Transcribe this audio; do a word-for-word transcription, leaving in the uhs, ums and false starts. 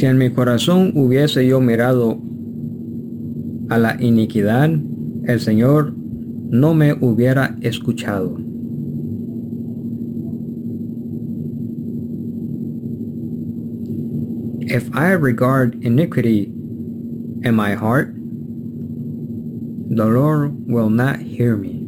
Si en mi corazón hubiese yo mirado a la iniquidad, el Señor no me hubiera escuchado. If I regard iniquity in my heart, the Lord will not hear me.